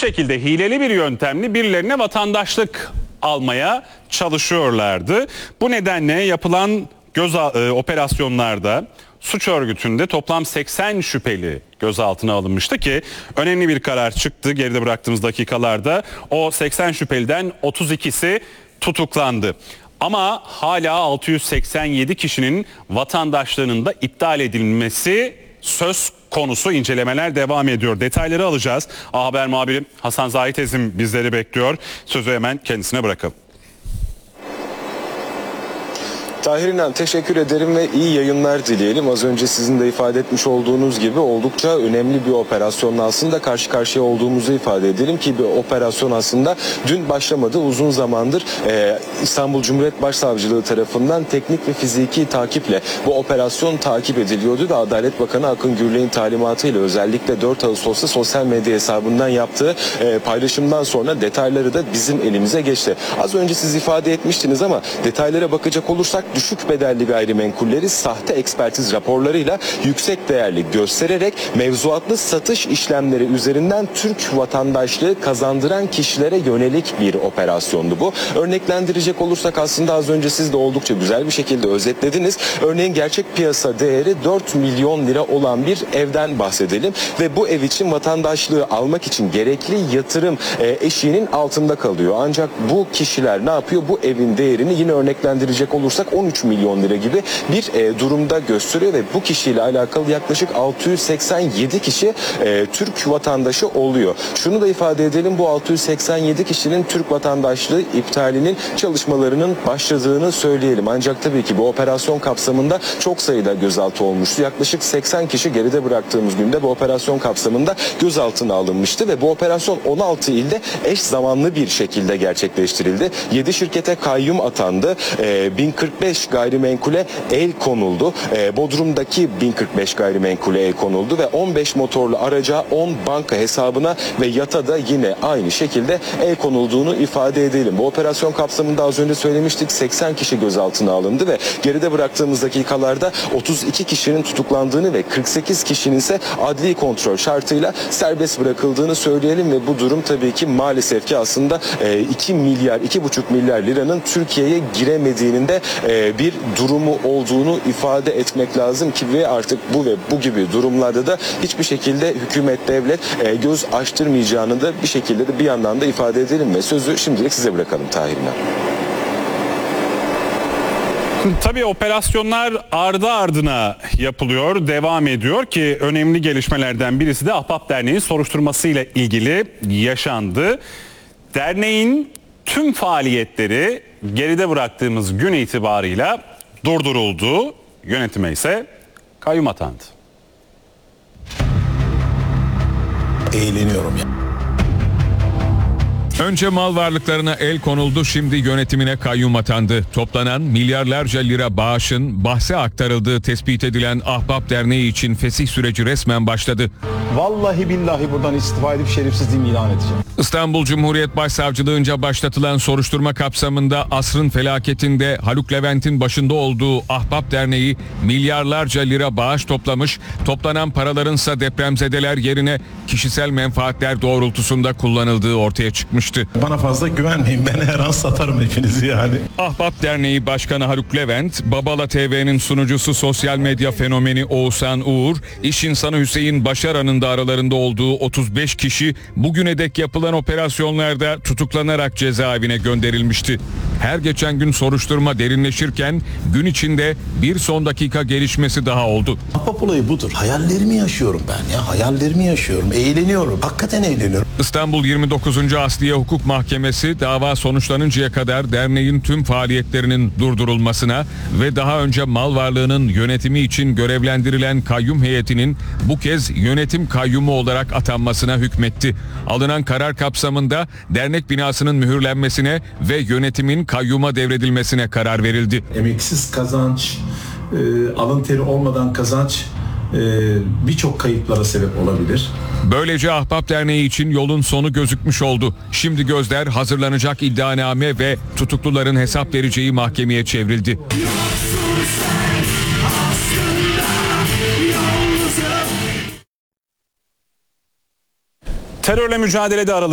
şekilde hileli bir yöntemle birilerine vatandaşlık almaya çalışıyorlardı. Bu nedenle yapılan operasyonlarda suç örgütünde toplam 80 şüpheli gözaltına alınmıştı ki önemli bir karar çıktı. Geride bıraktığımız dakikalarda o 80 şüpheliden 32'si tutuklandı. Ama hala 687 kişinin vatandaşlığının da iptal edilmesi söz konusu, incelemeler devam ediyor. Detayları alacağız. A Haber muhabiri Hasan Zahit Ezim bizleri bekliyor. Sözü hemen kendisine bırakalım. Tahir İnan, teşekkür ederim ve iyi yayınlar dileyelim. Az önce sizin de ifade etmiş olduğunuz gibi oldukça önemli bir operasyonla aslında karşı karşıya olduğumuzu ifade edelim ki bir operasyon aslında dün başlamadı. Uzun zamandır İstanbul Cumhuriyet Başsavcılığı tarafından teknik ve fiziki takiple bu operasyon takip ediliyordu ve Adalet Bakanı Akın Gürlek'in talimatıyla özellikle 4 Ağustos'ta sosyal medya hesabından yaptığı paylaşımdan sonra detayları da bizim elimize geçti. Az önce siz ifade etmiştiniz ama detaylara bakacak olursak düşük bedelli gayrimenkulleri sahte ekspertiz raporlarıyla yüksek değerli göstererek mevzuatlı satış işlemleri üzerinden Türk vatandaşlığı kazandıran kişilere yönelik bir operasyondu bu. Örneklendirecek olursak aslında az önce siz de oldukça güzel bir şekilde özetlediniz. Örneğin gerçek piyasa değeri 4 milyon lira olan bir evden bahsedelim ve bu ev için vatandaşlığı almak için gerekli yatırım eşiğinin altında kalıyor. Ancak bu kişiler ne yapıyor? Bu evin değerini yine örneklendirecek olursak 13 milyon lira gibi bir durumda gösteriyor ve bu kişiyle alakalı yaklaşık 687 kişi Türk vatandaşı oluyor. Şunu da ifade edelim, bu 687 kişinin Türk vatandaşlığı iptalinin çalışmalarının başladığını söyleyelim. Ancak tabii ki bu operasyon kapsamında çok sayıda gözaltı olmuştu. Yaklaşık 80 kişi geride bıraktığımız günde bu operasyon kapsamında gözaltına alınmıştı ve bu operasyon 16 ilde eş zamanlı bir şekilde gerçekleştirildi. 7 şirkete kayyum atandı. 1045 gayrimenkule el konuldu. Bodrum'daki 1045 gayrimenkule el konuldu ve 15 motorlu araca, 10 banka hesabına ve yata da yine aynı şekilde el konulduğunu ifade edelim. Bu operasyon kapsamında az önce söylemiştik 80 kişi gözaltına alındı ve geride bıraktığımız dakikalarda 32 kişinin tutuklandığını ve 48 kişinin ise adli kontrol şartıyla serbest bırakıldığını söyleyelim ve bu durum tabii ki maalesef ki aslında 2 milyar, 2,5 milyar liranın Türkiye'ye giremediğinin de bir durumu olduğunu ifade etmek lazım ki ve artık bu ve bu gibi durumlarda da hiçbir şekilde hükümet, devlet göz açtırmayacağını da bir şekilde de bir yandan da ifade edelim ve sözü şimdilik size bırakalım Tahir İnan. Tabii operasyonlar ardı ardına yapılıyor, devam ediyor ki önemli gelişmelerden birisi de Ahbap Derneği'nin soruşturmasıyyle ilgili yaşandı. Derneğin tüm faaliyetleri geride bıraktığımız gün itibarıyla durduruldu. Yönetime ise kayyum atandı. Eğleniyorum ya. Önce mal varlıklarına el konuldu, şimdi yönetimine kayyum atandı. Toplanan milyarlarca lira bağışın bahse aktarıldığı tespit edilen Ahbap Derneği için fesih süreci resmen başladı. Vallahi billahi buradan istifa edip şerefsizliğimi ilan edeceğim. İstanbul Cumhuriyet Başsavcılığınca başlatılan soruşturma kapsamında asrın felaketinde Haluk Levent'in başında olduğu Ahbap Derneği milyarlarca lira bağış toplamış, toplanan paralarınsa depremzedeler yerine kişisel menfaatler doğrultusunda kullanıldığı ortaya çıkmıştı. Bana fazla güvenmeyin, ben her an satarım hepinizi yani. Ahbap Derneği Başkanı Haluk Levent, Babala TV'nin sunucusu sosyal medya fenomeni Oğuzhan Uğur, iş insanı Hüseyin Başaran'ın da aralarında olduğu 35 kişi bugüne dek yapılan operasyonlarda tutuklanarak cezaevine gönderilmişti. Her geçen gün soruşturma derinleşirken gün içinde bir son dakika gelişmesi daha oldu. Ahbap olayı budur. Hayallerimi yaşıyorum ben ya. Hayallerimi yaşıyorum. Eğleniyorum. Hakikaten eğleniyorum. İstanbul 29. Asliye Hukuk Mahkemesi dava sonuçlanıncaya kadar derneğin tüm faaliyetlerinin durdurulmasına ve daha önce mal varlığının yönetimi için görevlendirilen kayyum heyetinin bu kez yönetim kayyumu olarak atanmasına hükmetti. Alınan karar kapsamında dernek binasının mühürlenmesine ve yönetimin kayyuma devredilmesine karar verildi. Emeksiz kazanç, alın teri olmadan kazanç birçok kayıplara sebep olabilir. Böylece Ahbap Derneği için yolun sonu gözükmüş oldu. Şimdi gözler hazırlanacak iddianame ve tutukluların hesap vereceği mahkemeye çevrildi. Terörle mücadelede aralık